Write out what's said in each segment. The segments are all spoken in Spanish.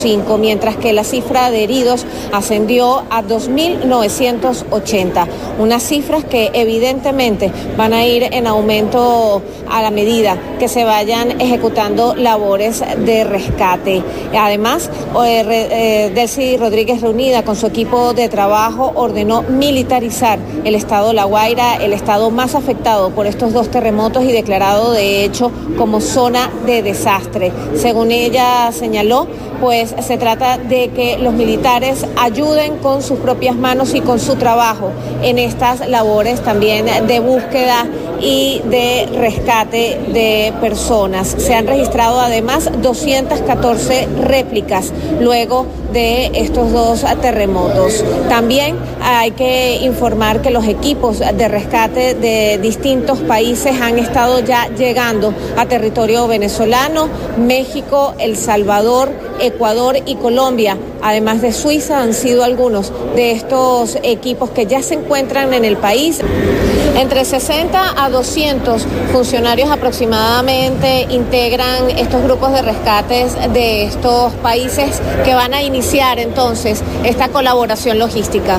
mientras que la cifra de heridos ascendió a 2.980, unas cifras que evidentemente van a ir en aumento a la medida que se vayan ejecutando labores de rescate. Además, Delcy Rodríguez, reunida con su equipo de trabajo, ordenó militarizar el estado de La Guaira, el estado más afectado por estos dos terremotos y declarado de hecho como zona de desastre. Según ella señaló, pues se trata de que los militares ayuden con sus propias manos y con su trabajo en estas labores también de búsqueda y de rescate de personas. Se han registrado además 214 réplicas luego de estos dos terremotos. También hay que informar que los equipos de rescate de distintos países han estado ya llegando a territorio venezolano, México, El Salvador, Ecuador y Colombia, además de Suiza, han sido algunos de estos equipos que ya se encuentran en el país. Entre 60 a 200 funcionarios aproximadamente integran estos grupos de rescates de estos países que van a iniciar entonces esta colaboración logística.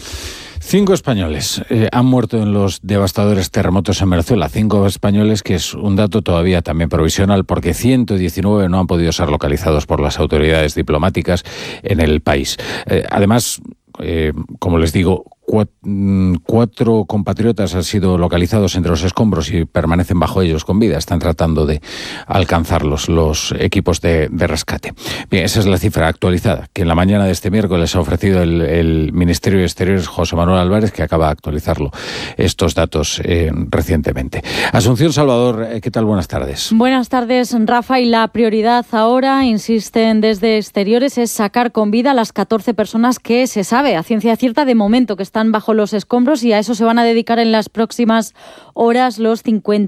5 españoles han muerto en los devastadores terremotos en Venezuela. 5 españoles, que es un dato todavía también provisional, porque 119 no han podido ser localizados por las autoridades diplomáticas en el país. Además, como les digo, 4 compatriotas han sido localizados entre los escombros y permanecen bajo ellos con vida. Están tratando de alcanzarlos los equipos de rescate. Bien, esa es la cifra actualizada que en la mañana de este miércoles ha ofrecido el Ministerio de Exteriores, José Manuel Álvarez, que acaba de actualizarlo, estos datos recientemente. Asunción Salvador, ¿qué tal? Buenas tardes. Buenas tardes, Rafa. Y la prioridad ahora, insisten desde Exteriores, es sacar con vida a las 14 personas que se sabe a ciencia cierta de momento que están bajo los escombros, y a eso se van a dedicar en las próximas horas los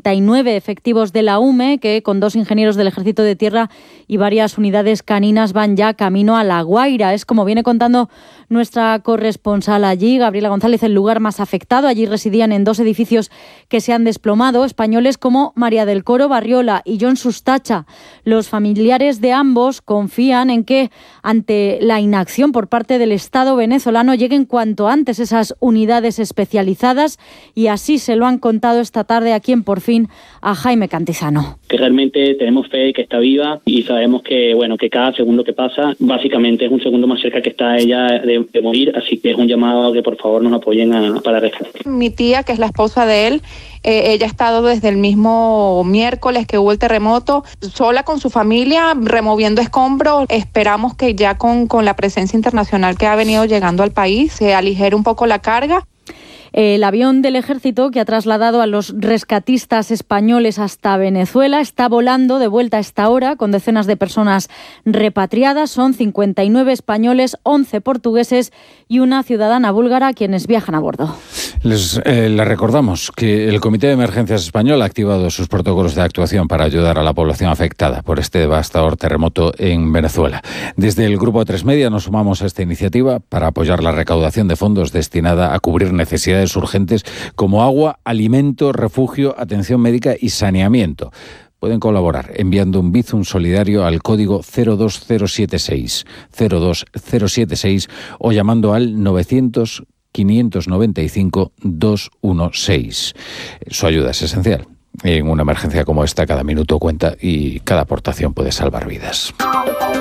59 efectivos de la UME, que con 2 ingenieros del Ejército de Tierra y varias unidades caninas van ya camino a La Guaira. Es como viene contando nuestra corresponsal allí, Gabriela González, el lugar más afectado. Allí residían en 2 edificios que se han desplomado españoles como María del Coro Barriola y John Sustacha. Los familiares de ambos confían en que ante la inacción por parte del Estado venezolano lleguen cuanto antes esas unidades especializadas, y así se lo han contado esta tarde aquí en Por Fin a Jaime Cantizano. Que realmente tenemos fe de que está viva y sabemos que que cada segundo que pasa básicamente es un segundo más cerca que está ella de morir, así que es un llamado a que por favor nos apoyen para rescatar. Mi tía, que es la esposa de él, ella ha estado desde el mismo miércoles que hubo el terremoto, sola con su familia, removiendo escombros. Esperamos que ya con la presencia internacional que ha venido llegando al país se aligere un poco la carga. El avión del Ejército, que ha trasladado a los rescatistas españoles hasta Venezuela, está volando de vuelta a esta hora con decenas de personas repatriadas. Son 59 españoles, 11 portugueses y una ciudadana búlgara quienes viajan a bordo. Les recordamos que el Comité de Emergencias Español ha activado sus protocolos de actuación para ayudar a la población afectada por este devastador terremoto en Venezuela. Desde el Grupo 3 Media nos sumamos a esta iniciativa para apoyar la recaudación de fondos destinada a cubrir necesidades urgentes como agua, alimento, refugio, atención médica y saneamiento. Pueden colaborar enviando un Bizum solidario al código 02076 o llamando al 900-595-216. Su ayuda es esencial. En una emergencia como esta, cada minuto cuenta y cada aportación puede salvar vidas.